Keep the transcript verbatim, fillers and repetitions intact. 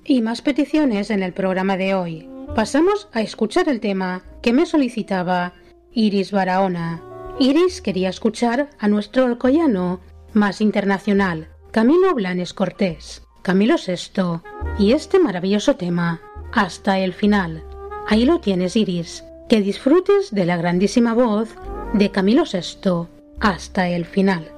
Y más peticiones en el programa de hoy. Pasamos a escuchar el tema que me solicitaba Iris Barahona. Iris quería escuchar a nuestro alcoyano más internacional, Camilo Blanes Cortés, Camilo sexto, y este maravilloso tema, Hasta el final. Ahí lo tienes, Iris. Que disfrutes de la grandísima voz de Camilo sexto, Hasta el final.